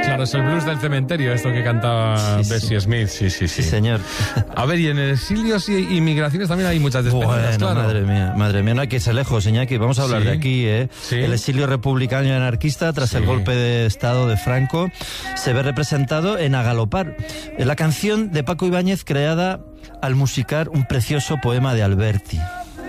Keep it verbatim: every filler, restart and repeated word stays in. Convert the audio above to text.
Claro, es el blues del cementerio, esto que cantaba Sí, Bessie sí. Smith. Sí, sí, sí. Sí, señor. A ver, y en exilios y inmigraciones también hay muchas despedidas, Bueno, claro. madre mía, madre mía, no hay que irse lejos, Iñaki. Vamos a hablar Sí. de aquí, ¿eh? Sí. El exilio republicano y anarquista tras Sí. el golpe de Estado de Franco se ve representado en A Galopar, la canción de Paco Ibáñez creada al musicar un precioso poema de Alberti.